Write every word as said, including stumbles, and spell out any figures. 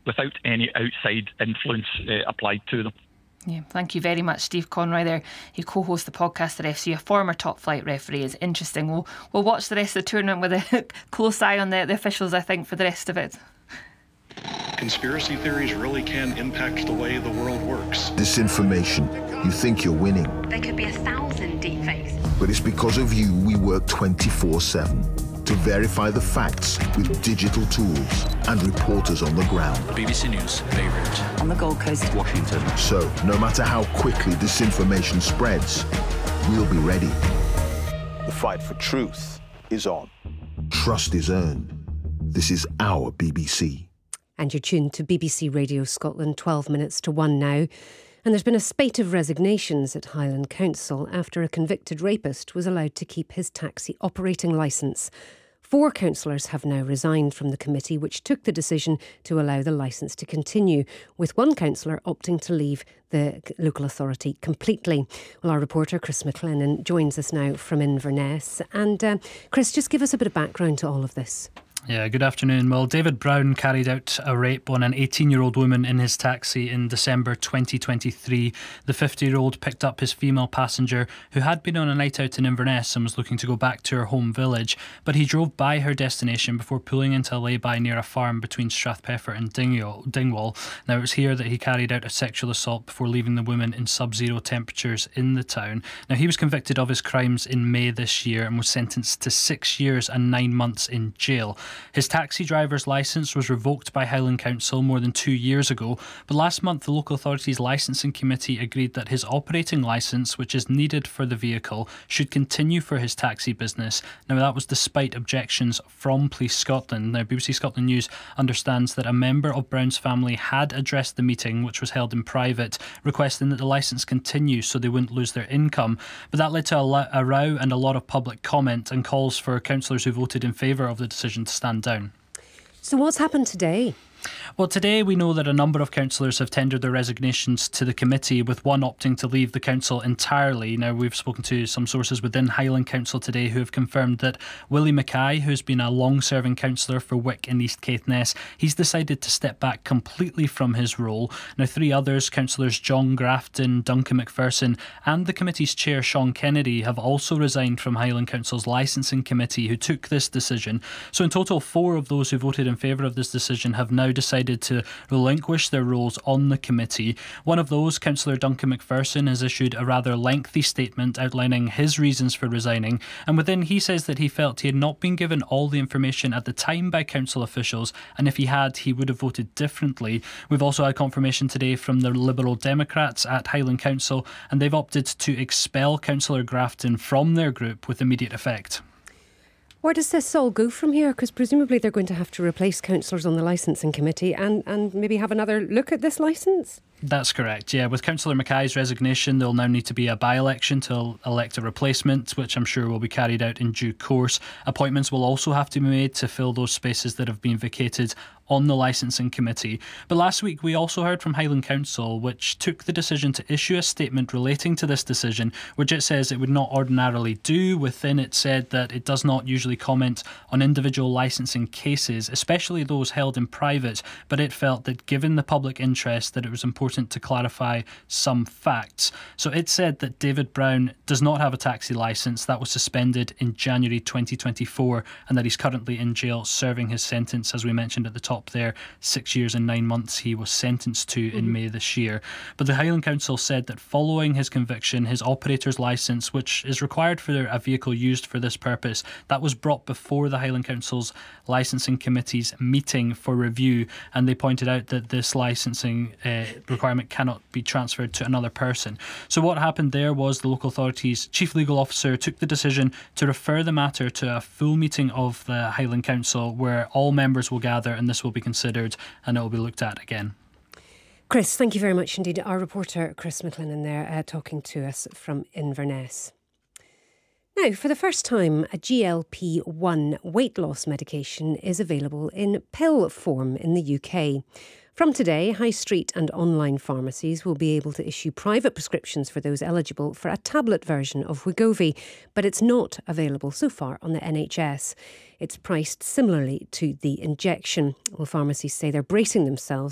without any outside influence uh, applied to them. Yeah, thank you very much, Steve Conroy there, who co-hosts the podcast The Ref C, a former top flight referee. Is interesting. We'll, we'll watch the rest of the tournament with a close eye on the, the officials, I think, for the rest of it. Conspiracy theories really can impact the way the world works. Disinformation. You think you're winning. There could be a thousand deepfakes. But it's because of you we work twenty-four seven to verify the facts with digital tools and reporters on the ground. B B C News, Beirut. On the Gold Coast, Washington. So, no matter how quickly disinformation spreads, we'll be ready. The fight for truth is on. Trust is earned. This is our B B C. And you're tuned to B B C Radio Scotland, twelve minutes to one now. And there's been a spate of resignations at Highland Council after a convicted rapist was allowed to keep his taxi operating licence. Four councillors have now resigned from the committee, which took the decision to allow the licence to continue, with one councillor opting to leave the local authority completely. Well, our reporter Chris McLennan joins us now from Inverness. And uh, Chris, just give us a bit of background to all of this. Yeah, good afternoon. Well, David Brown carried out a rape on an eighteen-year-old woman in his taxi in December twenty twenty-three. The fifty-year-old picked up his female passenger who had been on a night out in Inverness and was looking to go back to her home village, but he drove by her destination before pulling into a lay-by near a farm between Strathpeffer and Dingwall. Now, it was here that he carried out a sexual assault before leaving the woman in sub-zero temperatures in the town. Now, he was convicted of his crimes in May this year and was sentenced to six years and nine months in jail. His taxi driver's licence was revoked by Highland Council more than two years ago, but last month the local authority's licensing committee agreed that his operating licence, which is needed for the vehicle, should continue for his taxi business. Now, that was despite objections from Police Scotland. Now, B B C Scotland News understands that a member of Brown's family had addressed the meeting, which was held in private, requesting that the licence continue so they wouldn't lose their income. But that led to a, a row and a lot of public comment and calls for councillors who voted in favour of the decision to stand down. So what's happened today? Well, today we know that a number of councillors have tendered their resignations to the committee, with one opting to leave the council entirely. Now, we've spoken to some sources within Highland Council today who have confirmed that Willie Mackay, who's been a long-serving councillor for Wick and East Caithness, he's decided to step back completely from his role. Now, three others, councillors John Grafton, Duncan McPherson and the committee's chair Sean Kennedy, have also resigned from Highland Council's licensing committee, who took this decision. So in total, four of those who voted in favour of this decision have now decided to relinquish their roles on the committee. One of those, Councillor Duncan McPherson, has issued a rather lengthy statement outlining his reasons for resigning, and within he says that he felt he had not been given all the information at the time by council officials, and if he had, he would have voted differently. We've also had confirmation today from the Liberal Democrats at Highland Council, and they've opted to expel Councillor Grafton from their group with immediate effect. Where does this all go from here? Because presumably they're going to have to replace councillors on the licensing committee and, and maybe have another look at this licence? That's correct, yeah. With Councillor Mackay's resignation, there'll now need to be a by-election to elect a replacement, which I'm sure will be carried out in due course. Appointments will also have to be made to fill those spaces that have been vacated on the licensing committee. But last week we also heard from Highland Council, which took the decision to issue a statement relating to this decision, which it says it would not ordinarily do. Within it said that it does not usually comment on individual licensing cases, especially those held in private, but it felt that given the public interest that it was important to clarify some facts. So it said that David Brown does not have a taxi licence. That was suspended in January twenty twenty-four, and that he's currently in jail serving his sentence, as we mentioned at the top there, six years and nine months he was sentenced to in mm-hmm. May this year. But the Highland Council said that following his conviction, his operator's licence, which is required for a vehicle used for this purpose, that was brought before the Highland Council's licensing committee's meeting for review, and they pointed out that this licensing uh, requirement cannot be transferred to another person. So what happened there was the local authority's chief legal officer took the decision to refer the matter to a full meeting of the Highland Council, where all members will gather and this will be considered and it will be looked at again. Chris, thank you very much indeed. Our reporter Chris McLennan there uh, talking to us from Inverness. Now, for the first time, a G L P one weight loss medication is available in pill form in the U K. From today, high street and online pharmacies will be able to issue private prescriptions for those eligible for a tablet version of Wegovy, but it's not available so far on the N H S. It's priced similarly to the injection. Well, pharmacies say they're bracing themselves